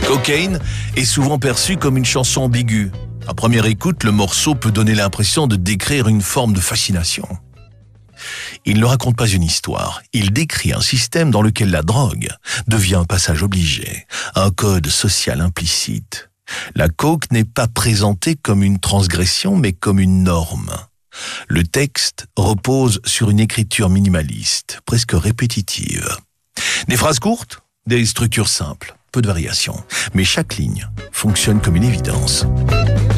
Cocaine est souvent perçue comme une chanson ambiguë. À première écoute, le morceau peut donner l'impression de décrire une forme de fascination. Il ne raconte pas une histoire, il décrit un système dans lequel la drogue devient un passage obligé, un code social implicite. La coke n'est pas présentée comme une transgression, mais comme une norme. Le texte repose sur une écriture minimaliste, presque répétitive. Des phrases courtes, des structures simples, peu de variations, mais chaque ligne fonctionne comme une évidence.